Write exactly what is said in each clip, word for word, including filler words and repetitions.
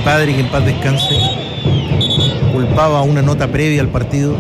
padre, que en paz descanse, culpaba una nota previa al partido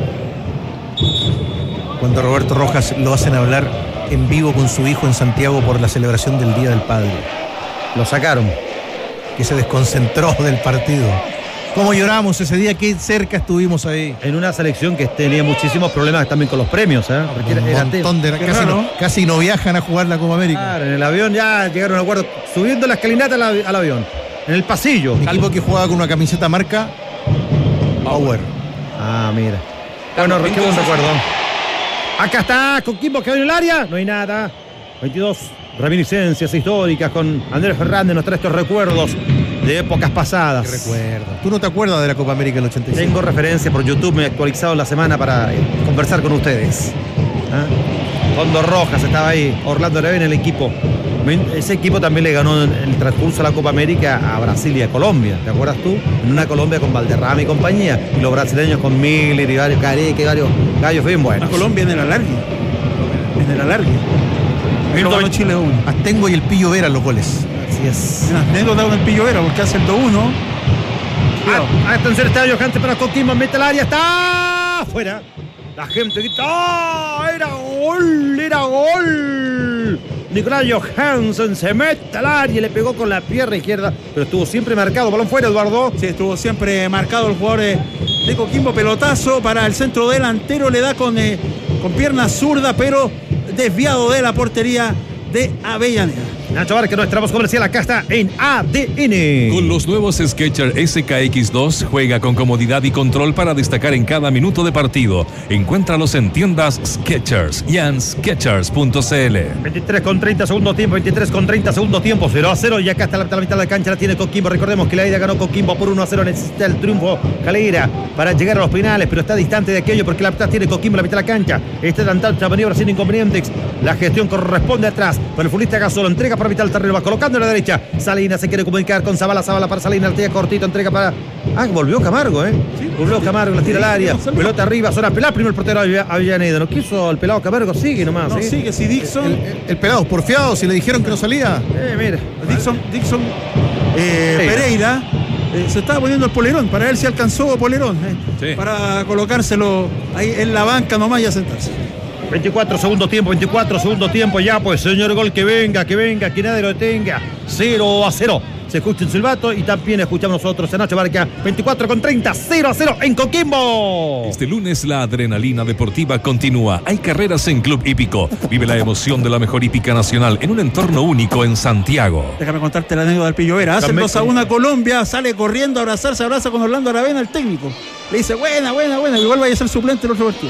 cuando a Roberto Rojas lo hacen hablar en vivo con su hijo en Santiago por la celebración del Día del Padre. Lo sacaron. Que se desconcentró del partido. ¿Cómo lloramos ese día? Qué cerca estuvimos ahí. En una selección que tenía muchísimos problemas también con los premios, ¿eh? Porque un era montón de, casi, raro, no, casi no viajan a jugar la Copa América. Claro, en el avión ya llegaron a un acuerdo, subiendo la escalinata al, al avión. En el pasillo. Un equipo que jugaba con una camiseta marca Power. Ah, mira. Bueno, qué buen recuerdo. Acá está Coquimbo que va en el área. No hay nada. veintidós reminiscencias históricas con Andrés Fernández. Nos trae estos recuerdos de épocas pasadas. Qué recuerdo. ¿Tú no te acuerdas de la Copa América del ochenta y seis? Tengo referencias por YouTube. Me he actualizado la semana para eh, conversar con ustedes. ¿Ah? Fondo Rojas estaba ahí. Orlando Aravena en el equipo. Ese equipo también le ganó en el transcurso de la Copa América a Brasil y a Colombia. ¿Te acuerdas tú? En una Colombia con Valderrama y compañía. Y los brasileños con Miller y varios Careque y varios gallos bien buenos. A Colombia en el alargue. En el alargue. Ahí lo ganó Chile uno. Astengo y el Pillo Vera los goles. Así es. Una anécdota con el Pillo Vera porque hace el dos uno. Ah, atención, está Johansen para Coquimbo. Mete el área. Está afuera. La gente grita. ¡Oh! ¡Era gol! ¡Era gol! Nicolás Johansen se mete al área y le pegó con la pierna izquierda, pero estuvo siempre marcado. Balón fuera, Eduardo. Sí, estuvo siempre marcado el jugador de, de Coquimbo. Pelotazo para el centro delantero. Le da con, eh, con pierna zurda, pero desviado de la portería de Avellaneda. Nacho Vázquez, nuestra voz comercial, acá está en A D N. Con los nuevos Skechers S K X dos, juega con comodidad y control para destacar en cada minuto de partido. Encuéntralos en tiendas Skechers y en skechers punto c l. veintitrés con treinta segundo tiempo, veintitrés con treinta segundo tiempo, cero a cero. Y acá está la, la mitad de la cancha, la tiene Coquimbo. Recordemos que la ida ganó Coquimbo por uno a cero. Necesita el triunfo Calera para llegar a los penales, pero está distante de aquello porque la mitad tiene Coquimbo, la mitad de la cancha. Este adelantado, maniobra sin inconvenientes. La gestión corresponde atrás, pero el futbolista Gasol entrega por la mitad del terreno, va colocando a la derecha. Salinas se quiere comunicar con Zavala, Zavala para Salinas, el tira cortito, entrega para... Ah, volvió Camargo, ¿eh? Sí, volvió Camargo, la tira al área, pelota arriba, zona pelada, primero el portero Avellaneda. No quiso el pelado Camargo, sigue nomás. No, ¿sí? sigue, si Dixon... El, el, el pelado porfiado, si le dijeron que no salía. Eh, mira. Dixon, Dixon eh, Pereira eh, se estaba poniendo el polerón, para ver si alcanzó polerón, eh, sí. Para colocárselo ahí en la banca nomás y a sentarse. veinticuatro segundo tiempo, veinticuatro segundo tiempo ya, pues señor gol, que venga, que venga, que nadie lo detenga. cero a cero. Se escucha el silbato y también escuchamos nosotros en Nacho Barca. veinticuatro con treinta, cero a cero en Coquimbo. Este lunes la adrenalina deportiva continúa. Hay carreras en Club Hípico. Vive la emoción de la mejor hípica nacional en un entorno único en Santiago. Déjame contarte la anécdota del Pillo Vera. Hace dos a uno a Colombia, sale corriendo a abrazarse, abraza con Orlando Aravena, el técnico. Le dice, buena, buena, buena. Igual vaya a ser suplente el otro partido.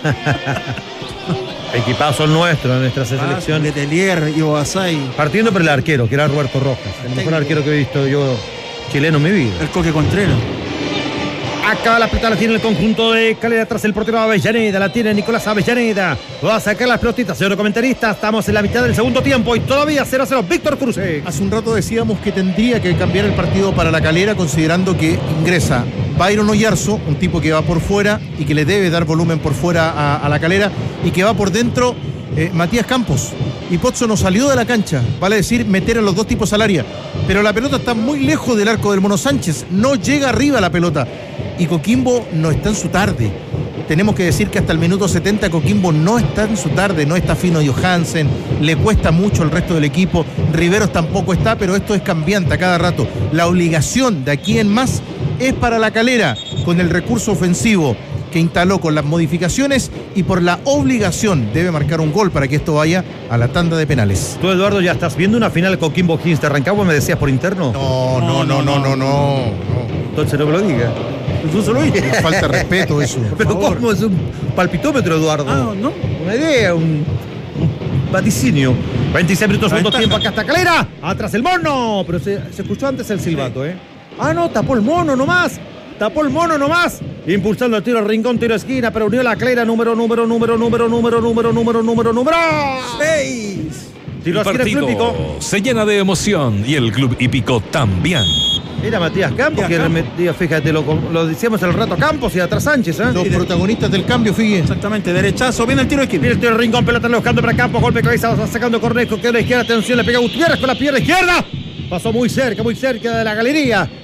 Equipazo nuestro en nuestra selección. Ah, Letelier y Obasay. Partiendo por el arquero, que era Roberto Rojas. El, el mejor arquero que he visto yo chileno en mi vida. El Coque Contreras. Acá la pelota la tiene el conjunto de Calera tras el portero Avellaneda. La tiene Nicolás Avellaneda. Va a sacar las pelotitas, señor comentarista. Estamos en la mitad del segundo tiempo y todavía cero a cero. Víctor Cruz. Hace un rato decíamos que tendría que cambiar el partido para la Calera, considerando que ingresa Byron Oyarzo, un tipo que va por fuera y que le debe dar volumen por fuera a, a la Calera, y que va por dentro eh, Matías Campos. Y Pozzo no salió de la cancha, vale decir, meter a los dos tipos al área. Pero la pelota está muy lejos del arco del Mono Sánchez, no llega arriba la pelota. Y Coquimbo no está en su tarde. Tenemos que decir que hasta el minuto setenta Coquimbo no está en su tarde, no está fino Johansen, le cuesta mucho el resto del equipo, Riveros tampoco está, pero esto es cambiante a cada rato. La obligación de aquí en más es para la Calera, con el recurso ofensivo que instaló con las modificaciones, y por la obligación debe marcar un gol para que esto vaya a la tanda de penales. Tú, Eduardo, ya estás viendo una final Coquimbo O'Higgins de Rancagua, me decías por interno. No, no, no, no, no, no, no. Entonces no me lo diga. Tú solo oíste. Falta de respeto eso. Pero ¿cómo es un palpitómetro, Eduardo? Ah, ¿no? Una idea, un, un vaticinio. veintiséis minutos, segundo tiempo, acá está Calera. Atrás el mono. Pero se, se escuchó antes el silbato, ¿eh? Ah, no, tapó el mono nomás. Tapó el mono nomás. Impulsando el tiro al rincón, tiro a esquina, pero unió la Calera. Número, número, número, número, número, número, número, número, número seis. Tiro a esquina, Club Hípico. Se llena de emoción y el Club Hípico también. Era Matías Campos, que remetía, fíjate, lo, lo decíamos el rato Campos y atrás Sánchez, ¿eh? Los protagonistas del cambio, fíjate. Exactamente, derechazo, viene el tiro de esquina. Viene el tiro del rincón, pelota buscando para Campos, golpe de cabeza, va sacando Cornejo, que a la izquierda, atención, le pega Gutiérrez con la pierna izquierda. Pasó muy cerca, muy cerca de la galería.